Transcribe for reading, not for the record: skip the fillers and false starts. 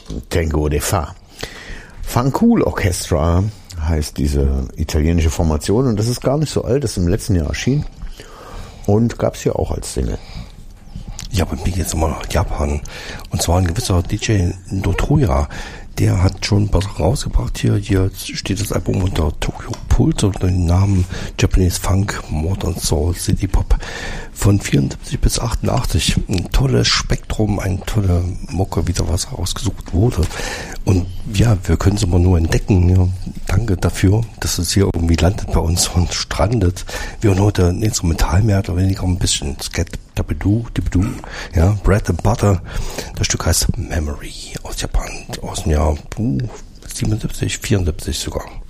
Tango de Fa. Funk Cool Orchestra heißt diese italienische Formation und das ist gar nicht so alt, das ist im letzten Jahr erschienen und gab es hier auch als Single. Ja, bei mir geht's immer nach Japan. Und zwar ein gewisser DJ Notoya. Der hat schon was rausgebracht hier. Hier steht das Album unter Tokyo Pulse unter dem Namen Japanese Funk, Modern Soul, City Pop. Von 74 bis 88. Ein tolles Spektrum, eine tolle Mucke, wieder was rausgesucht wurde. Und ja, wir können es immer nur entdecken. Ja, danke dafür, dass es hier irgendwie landet bei uns und strandet. Wir hören heute ein Instrumental mehr oder weniger ein bisschen Skat, Dabadoo, ja, Bread and Butter. Das Stück heißt Memory aus Japan, aus dem Jahr 77, 74 sogar.